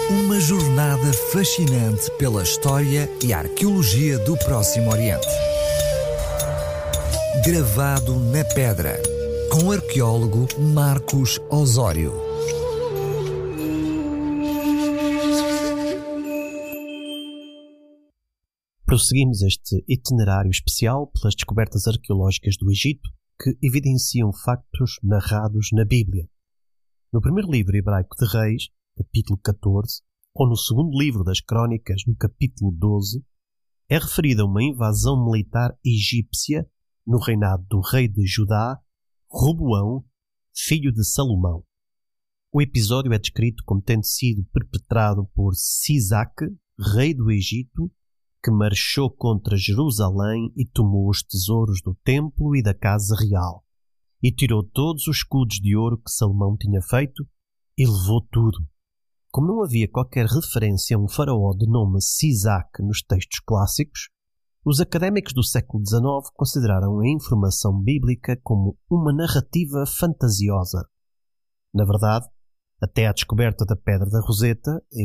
Uma jornada fascinante pela história e arqueologia do Próximo Oriente. Gravado na pedra, com o arqueólogo Marcos Osório. Prosseguimos este itinerário especial pelas descobertas arqueológicas do Egito que evidenciam factos narrados na Bíblia. No primeiro livro hebraico de Reis, capítulo 14, ou no segundo livro das Crônicas, no capítulo 12, é referida uma invasão militar egípcia no reinado do rei de Judá, Roboão, filho de Salomão. O episódio é descrito como tendo sido perpetrado por Sisaque, rei do Egito, que marchou contra Jerusalém e tomou os tesouros do templo e da casa real, e tirou todos os escudos de ouro que Salomão tinha feito e levou tudo. Como não havia qualquer referência a um faraó de nome Sisaque nos textos clássicos, os académicos do século XIX consideraram a informação bíblica como uma narrativa fantasiosa. Na verdade, até à descoberta da Pedra da Roseta, em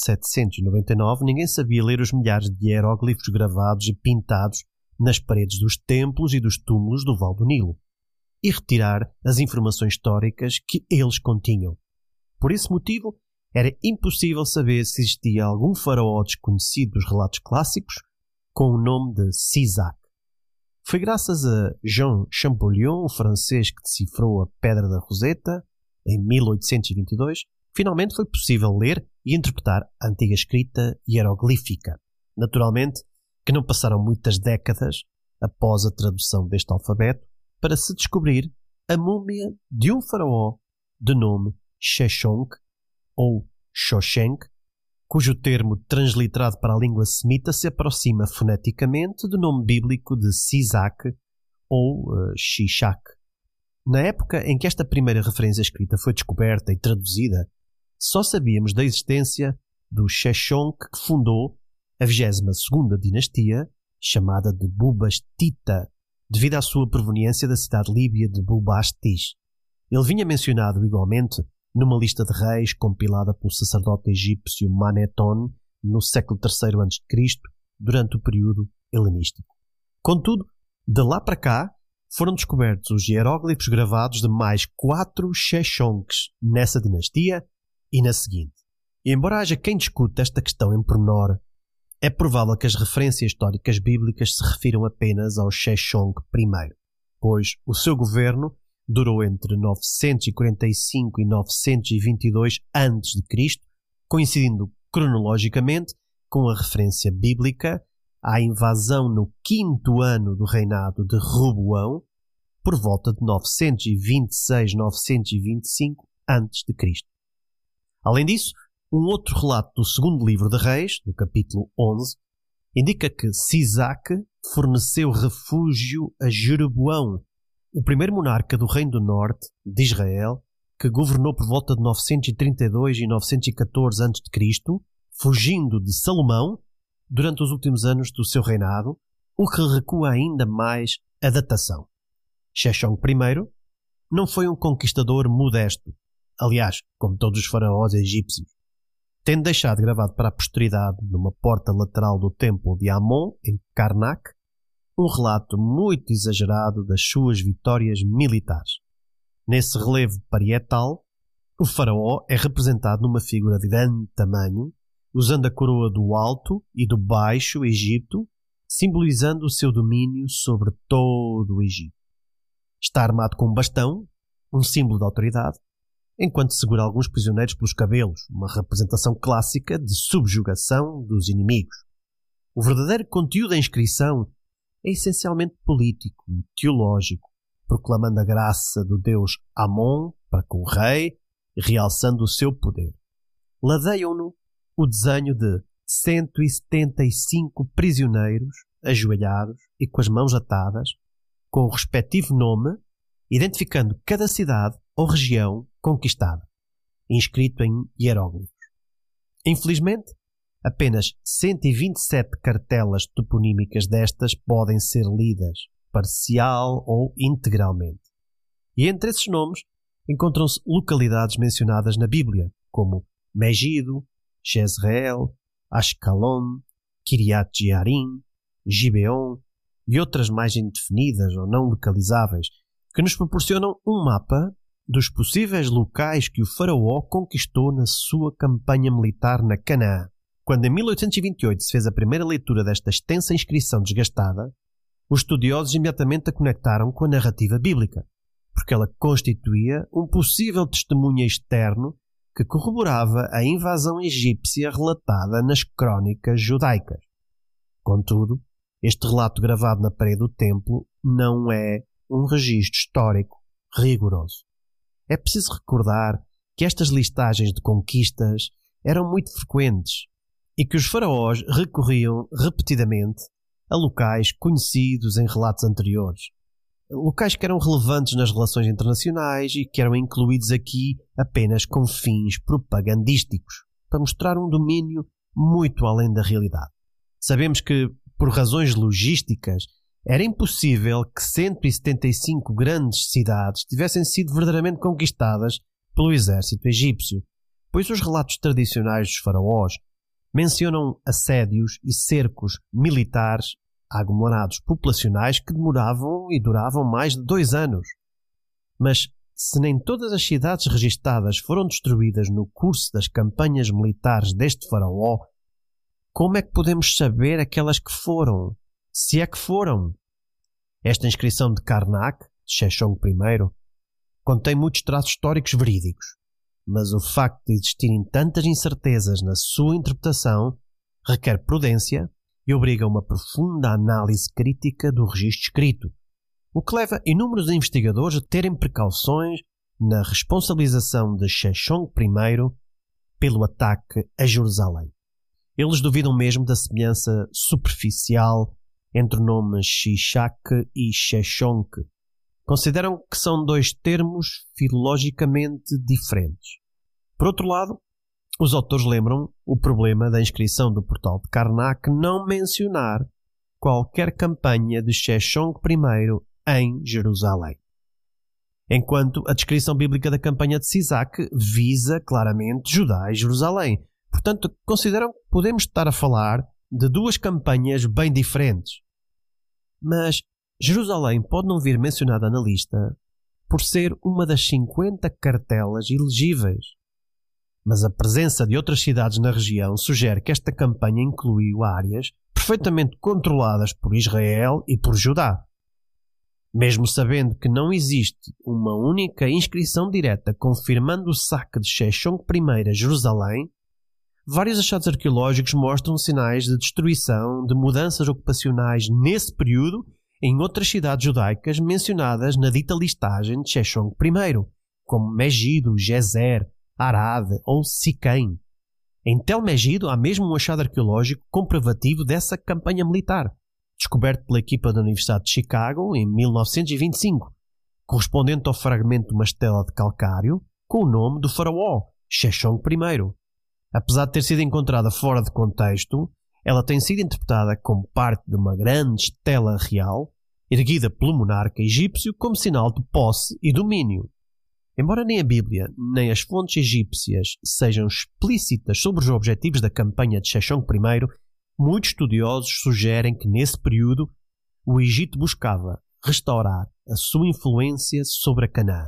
1799, ninguém sabia ler os milhares de hieróglifos gravados e pintados nas paredes dos templos e dos túmulos do Vale do Nilo, e retirar as informações históricas que eles continham. Por esse motivo, era impossível saber se existia algum faraó desconhecido dos relatos clássicos com o nome de Sisaque. Foi graças a Jean Champollion, o francês que decifrou a Pedra da Roseta, em 1822, finalmente foi possível ler e interpretar a antiga escrita hieroglífica. Naturalmente que não passaram muitas décadas após a tradução deste alfabeto para se descobrir a múmia de um faraó de nome Sheshonq ou Shoshenq, cujo termo transliterado para a língua semita se aproxima foneticamente do nome bíblico de Sisaque ou Shishak. Na época em que esta primeira referência escrita foi descoberta e traduzida, só sabíamos da existência do Sheshonq que fundou a 22ª dinastia, chamada de Bubastita, devido à sua proveniência da cidade líbia de Bubastis. Ele vinha mencionado igualmente numa lista de reis compilada pelo sacerdote egípcio Maneton no século III a.C., durante o período helenístico. Contudo, de lá para cá, foram descobertos os hieróglifos gravados de mais 4 Sheshonqs nessa dinastia e na seguinte. E embora haja quem discute esta questão em pormenor, é provável que as referências históricas bíblicas se refiram apenas ao Sheshonq I, pois o seu governo durou entre 945 e 922 a.C., coincidindo cronologicamente com a referência bíblica à invasão no 5º ano do reinado de Roboão, por volta de 926-925 a.C. Além disso, um outro relato do segundo livro de Reis, do capítulo 11, indica que Sisaque forneceu refúgio a Jeroboão, o primeiro monarca do Reino do Norte, de Israel, que governou por volta de 932 e 914 a.C., fugindo de Salomão durante os últimos anos do seu reinado, o que recua ainda mais a datação. Sheshonq I não foi um conquistador modesto, aliás, como todos os faraós egípcios, tendo deixado gravado para a posteridade numa porta lateral do templo de Amon, em Karnak, um relato muito exagerado das suas vitórias militares. Nesse relevo parietal, o faraó é representado numa figura de grande tamanho, usando a coroa do Alto e do Baixo Egito, simbolizando o seu domínio sobre todo o Egito. Está armado com um bastão, um símbolo de autoridade, enquanto segura alguns prisioneiros pelos cabelos, uma representação clássica de subjugação dos inimigos. O verdadeiro conteúdo da inscrição é essencialmente político e teológico, proclamando a graça do deus Amon para com o rei, realçando o seu poder. Ladeiam-no o desenho de 175 prisioneiros ajoelhados e com as mãos atadas, com o respectivo nome, identificando cada cidade ou região conquistada, inscrito em hieróglifos. Infelizmente, apenas 127 cartelas toponímicas destas podem ser lidas, parcial ou integralmente. E entre esses nomes encontram-se localidades mencionadas na Bíblia, como Megido, Jezreel, Ashkelon, Kiriat Jearim, Gibeon e outras mais indefinidas ou não localizáveis, que nos proporcionam um mapa dos possíveis locais que o faraó conquistou na sua campanha militar na Canaã. Quando em 1828 se fez a primeira leitura desta extensa inscrição desgastada, os estudiosos imediatamente a conectaram com a narrativa bíblica, porque ela constituía um possível testemunho externo que corroborava a invasão egípcia relatada nas crónicas judaicas. Contudo, este relato gravado na parede do templo não é um registro histórico rigoroso. É preciso recordar que estas listagens de conquistas eram muito frequentes e que os faraós recorriam repetidamente a locais conhecidos em relatos anteriores. Locais que eram relevantes nas relações internacionais e que eram incluídos aqui apenas com fins propagandísticos, para mostrar um domínio muito além da realidade. Sabemos que, por razões logísticas, era impossível que 175 grandes cidades tivessem sido verdadeiramente conquistadas pelo exército egípcio, pois os relatos tradicionais dos faraós mencionam assédios e cercos militares a aglomerados populacionais que demoravam e duravam mais de 2 anos. Mas, se nem todas as cidades registadas foram destruídas no curso das campanhas militares deste faraó, como é que podemos saber aquelas que foram? Se é que foram? Esta inscrição de Karnak, de Sheshonq I, contém muitos traços históricos verídicos, mas o facto de existirem tantas incertezas na sua interpretação requer prudência e obriga a uma profunda análise crítica do registro escrito, o que leva inúmeros investigadores a terem precauções na responsabilização de Sheshonq I pelo ataque a Jerusalém. Eles duvidam mesmo da semelhança superficial entre o nome Shishak e Sheshonq. Consideram que são 2 termos filologicamente diferentes. Por outro lado, os autores lembram o problema da inscrição do portal de Karnak não mencionar qualquer campanha de Sheshonq I em Jerusalém. Enquanto a descrição bíblica da campanha de Sisac visa claramente Judá e Jerusalém. Portanto, consideram que podemos estar a falar de 2 campanhas bem diferentes. Mas Jerusalém pode não vir mencionada na lista por ser uma das 50 cartelas elegíveis. Mas a presença de outras cidades na região sugere que esta campanha incluiu áreas perfeitamente controladas por Israel e por Judá. Mesmo sabendo que não existe uma única inscrição direta confirmando o saque de Sheshonq I a Jerusalém, vários achados arqueológicos mostram sinais de destruição, de mudanças ocupacionais nesse período em outras cidades judaicas mencionadas na dita listagem de Sheshonq I, como Megido, Gezer, Arad ou Siquém. Em Tel Megido há mesmo um achado arqueológico comprovativo dessa campanha militar, descoberto pela equipa da Universidade de Chicago em 1925, correspondente ao fragmento de uma estela de calcário com o nome do faraó, Sheshonq I. Apesar de ter sido encontrada fora de contexto, ela tem sido interpretada como parte de uma grande estela real, erguida pelo monarca egípcio como sinal de posse e domínio. Embora nem a Bíblia nem as fontes egípcias sejam explícitas sobre os objetivos da campanha de Sheshonq I, muitos estudiosos sugerem que nesse período o Egito buscava restaurar a sua influência sobre a Canaã.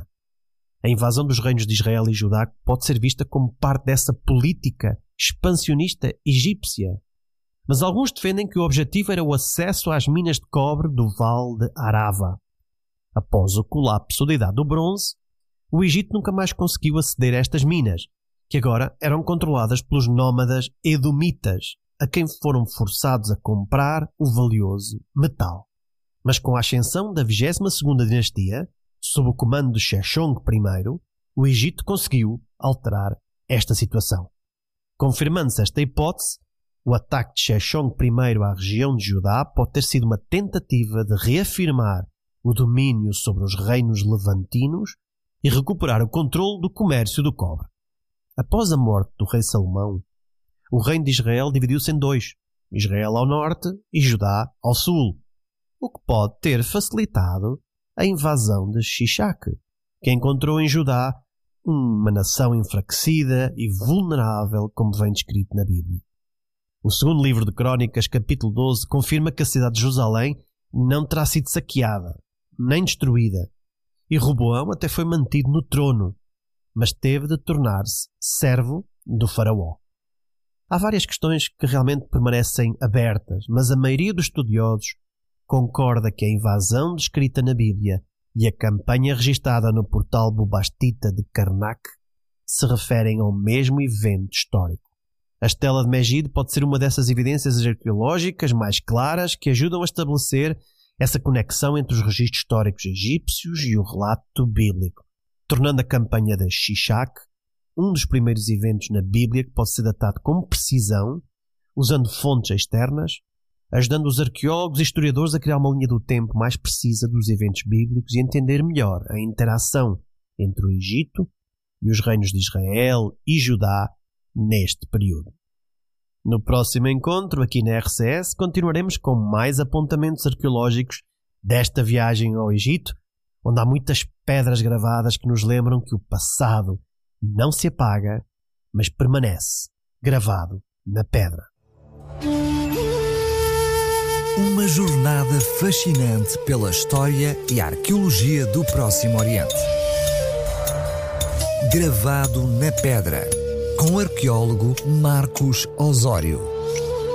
A invasão dos reinos de Israel e Judá pode ser vista como parte dessa política expansionista egípcia. Mas alguns defendem que o objetivo era o acesso às minas de cobre do Vale de Arava. Após o colapso da Idade do Bronze, o Egito nunca mais conseguiu aceder a estas minas, que agora eram controladas pelos nómadas edomitas, a quem foram forçados a comprar o valioso metal. Mas com a ascensão da 22ª dinastia, sob o comando de Sheshonq I, o Egito conseguiu alterar esta situação. Confirmando-se esta hipótese, o ataque de Sheshonq I à região de Judá pode ter sido uma tentativa de reafirmar o domínio sobre os reinos levantinos e recuperar o controle do comércio do cobre. Após a morte do rei Salomão, o reino de Israel dividiu-se em 2, Israel ao norte e Judá ao sul, o que pode ter facilitado a invasão de Shishak, que encontrou em Judá uma nação enfraquecida e vulnerável, como vem descrito na Bíblia. O segundo livro de Crônicas, capítulo 12, confirma que a cidade de Jerusalém não terá sido saqueada, nem destruída, e Roboão até foi mantido no trono, mas teve de tornar-se servo do faraó. Há várias questões que realmente permanecem abertas, mas a maioria dos estudiosos concorda que a invasão descrita na Bíblia e a campanha registada no portal Bubastita de Karnak se referem ao mesmo evento histórico. A Estela de Megide pode ser uma dessas evidências arqueológicas mais claras que ajudam a estabelecer essa conexão entre os registros históricos egípcios e o relato bíblico, tornando a campanha de Shishak um dos primeiros eventos na Bíblia que pode ser datado com precisão, usando fontes externas, ajudando os arqueólogos e historiadores a criar uma linha do tempo mais precisa dos eventos bíblicos e entender melhor a interação entre o Egito e os reinos de Israel e Judá neste período. No próximo encontro, aqui na RCS, continuaremos com mais apontamentos arqueológicos desta viagem ao Egito, onde há muitas pedras gravadas que nos lembram que o passado não se apaga, mas permanece gravado na pedra. Uma jornada fascinante pela história e arqueologia do Próximo Oriente. Gravado na pedra, com o arqueólogo Marcos Osório.